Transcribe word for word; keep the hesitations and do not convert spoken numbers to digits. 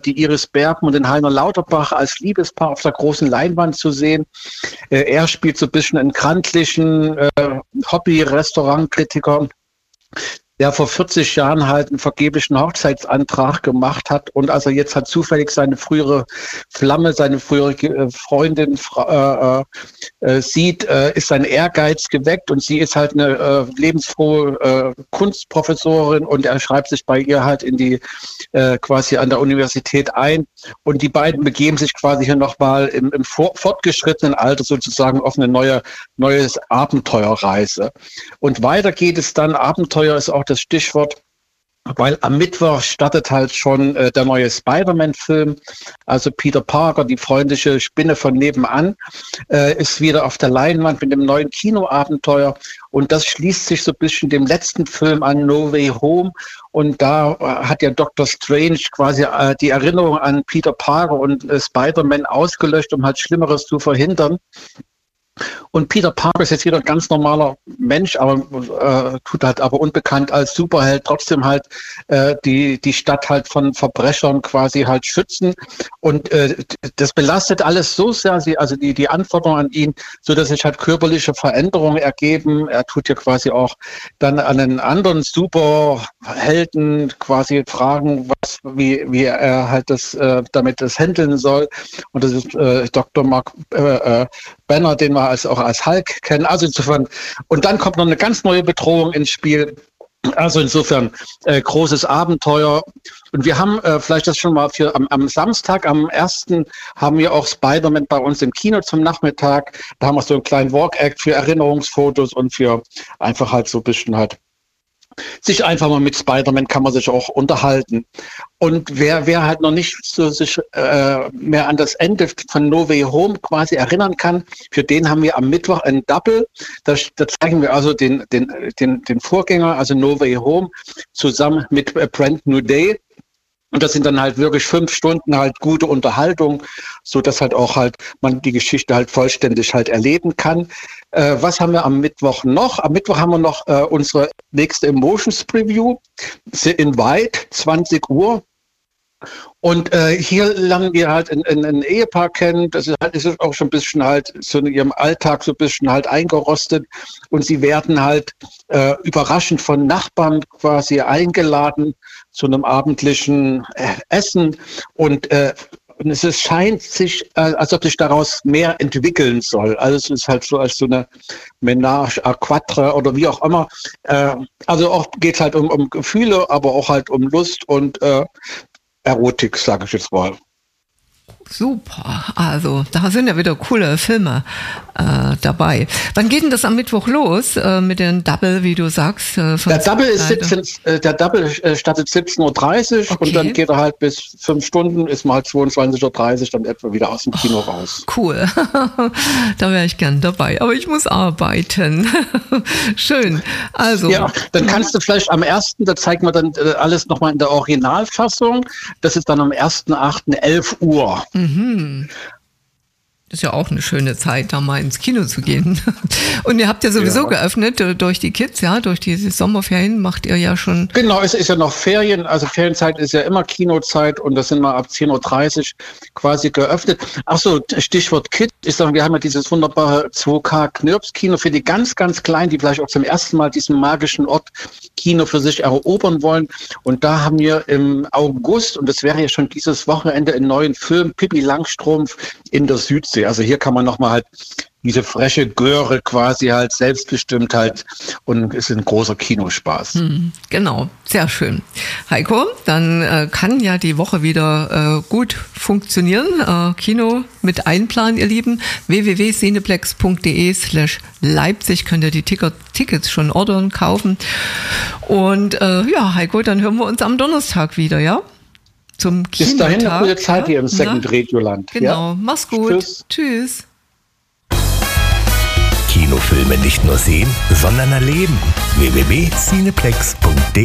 die Iris Berben und den Heiner Lauterbach als Liebespaar auf der großen Leinwand zu sehen. Äh, er spielt so ein bisschen einen krantlichen äh, Hobby-Restaurantkritiker, der vor vierzig Jahren halt einen vergeblichen Hochzeitsantrag gemacht hat und als er jetzt halt zufällig seine frühere Flamme, seine frühere Freundin äh, äh, sieht, äh, ist sein Ehrgeiz geweckt und sie ist halt eine äh, lebensfrohe äh, Kunstprofessorin und er schreibt sich bei ihr halt in die äh, quasi an der Universität ein und die beiden begeben sich quasi hier nochmal im, im vor, fortgeschrittenen Alter sozusagen auf eine neue neues Abenteuerreise. Und weiter geht es dann, Abenteuer ist auch das Stichwort, weil am Mittwoch startet halt schon äh, der neue Spider-Man-Film. Also Peter Parker, die freundliche Spinne von nebenan, äh, ist wieder auf der Leinwand mit dem neuen Kinoabenteuer. Und das schließt sich so ein bisschen dem letzten Film an, No Way Home. Und da äh, hat ja Doctor Strange quasi äh, die Erinnerung an Peter Parker und äh, Spider-Man ausgelöscht, um halt Schlimmeres zu verhindern. Und Peter Parker ist jetzt wieder ein ganz normaler Mensch, aber äh, tut halt aber unbekannt als Superheld trotzdem halt äh, die die Stadt halt von Verbrechern quasi halt schützen. Und äh, das belastet alles so sehr, sie, also die die Anforderungen an ihn, so dass sich halt körperliche Veränderungen ergeben. Er tut ja quasi auch dann an einen anderen Superhelden quasi fragen, was wie wie er halt das äh, damit das handeln soll. Und das ist äh, Doktor Mark äh, äh, Banner, den wir als, auch als Hulk kennen. Also insofern, und dann kommt noch eine ganz neue Bedrohung ins Spiel. Also insofern äh, großes Abenteuer. Und wir haben äh, vielleicht das schon mal für am, am Samstag, am ersten haben wir auch Spider-Man bei uns im Kino zum Nachmittag. Da haben wir so einen kleinen Walk-Act für Erinnerungsfotos und für einfach halt so ein bisschen halt sich einfach mal mit Spider-Man kann man sich auch unterhalten. Und wer, wer halt noch nicht so sich äh, mehr an das Ende von No Way Home quasi erinnern kann, für den haben wir am Mittwoch ein Double. Da, da zeigen wir also den, den, den, den Vorgänger, also No Way Home, zusammen mit A Brand New Day. Und das sind dann halt wirklich fünf Stunden halt gute Unterhaltung, so dass halt auch halt man die Geschichte halt vollständig halt erleben kann. Äh, was haben wir am Mittwoch noch? Am Mittwoch haben wir noch äh, unsere nächste Emotions Preview, The Invite, zwanzig Uhr. Und äh, hier lernen wir halt ein, ein, ein Ehepaar kennen, das ist, halt, ist auch schon ein bisschen halt so in ihrem Alltag so ein bisschen halt eingerostet und sie werden halt äh, überraschend von Nachbarn quasi eingeladen zu einem abendlichen äh, Essen und äh, Und es ist, scheint sich, äh, als ob sich daraus mehr entwickeln soll. Also es ist halt so als so eine Ménage à quatre oder wie auch immer. Äh, also auch geht es halt um, um Gefühle, aber auch halt um Lust und äh, Erotik, sage ich jetzt mal. Super, also da sind ja wieder coole Filme äh, dabei. Wann geht denn das am Mittwoch los äh, mit den Double, wie du sagst? Äh, der Double ist siebzehn, äh, der Double äh, startet siebzehn Uhr dreißig okay. Und dann geht er halt bis fünf Stunden, ist mal halt zweiundzwanzig Uhr dreißig dann etwa wieder aus dem Kino oh, raus. Cool, da wäre ich gern dabei, aber ich muss arbeiten. Schön, also. Ja, dann kannst du vielleicht am ersten, da zeigen wir dann äh, alles nochmal in der Originalfassung, das ist dann am ersten achten elf Uhr. Mhm. Das ist ja auch eine schöne Zeit, da mal ins Kino zu gehen. Und ihr habt ja sowieso ja. geöffnet durch die Kids, ja, durch die Sommerferien macht ihr ja schon. Genau, es ist ja noch Ferien, also Ferienzeit ist ja immer Kinozeit und das sind wir ab zehn Uhr dreißig quasi geöffnet. Ach so, Stichwort Kids, ist dann, wir haben ja dieses wunderbare zwei K Knirps-Kino für die ganz, ganz Kleinen, die vielleicht auch zum ersten Mal diesen magischen Ort Kino für sich erobern wollen. Und da haben wir im August, und das wäre ja schon dieses Wochenende, einen neuen Film, Pippi Langstrumpf in der Südsee. Also hier kann man nochmal halt diese freche Göre quasi halt selbstbestimmt halt und ist ein großer Kinospaß. Hm, genau, sehr schön. Heiko, dann äh, kann ja die Woche wieder äh, gut funktionieren. Äh, Kino mit einplanen, ihr Lieben. w w w punkt cineplex punkt d e slash Leipzig könnt ihr die Ticket, Tickets schon ordern, kaufen. Und äh, ja, Heiko, dann hören wir uns am Donnerstag wieder, ja? Zum Kinotag. Bis dahin eine gute Zeit hier im Second ja? Regioland. Genau, ja? Mach's gut. Tschüss. Tschüss. Kinofilme nicht nur sehen, sondern erleben. w w w punkt cineplex punkt d e